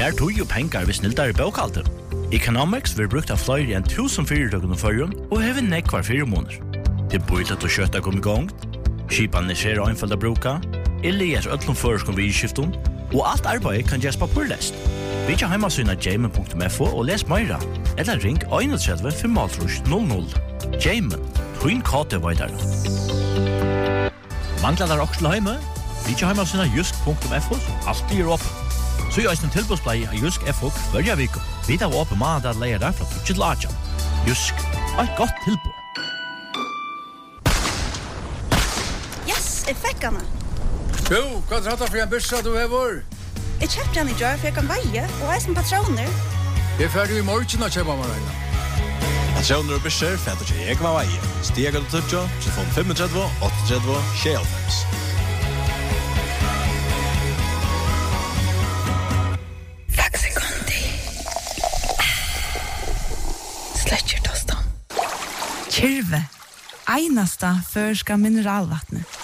Her tog jo pengar vi snilldare bokhalter. Economics vil brukt av flere enn 1000 fyrirtøkene førjen og hever nekvar 4 måneder. Det bøylet og kjøtta kom i gang, skipan er skjer og einfalda bruka, Elias öllum føreskom vidskiftum, og alt arbeid kan gjøres papurlest. Vi ikke heimasyna jamen.fo og les meira, eller ring 31 500. Jamen, twin KT-veidare. Manglar der også heime? Vi ikke heimasyna jusk.fo, alt er opp. Så gjøres en tilbudsblei av Jusk FO hver vik. Vi tar oppe mandag leier der fra 2 til 8. Jusk, et godt tilbud. Yes, jeg fikk henne. Jo, hva tratt for en byrsa du hever? Jeg kjøpte henne i jar for jeg kan veie, og jeg som patroner. Jeg er ferdig i morgen å kjøpe meg regna. Patroner og byrser fætter ikke jeg med veie. Stiger du tøtja, telefon 35 38 25. Kyrve, einasta førska mineralvattnet.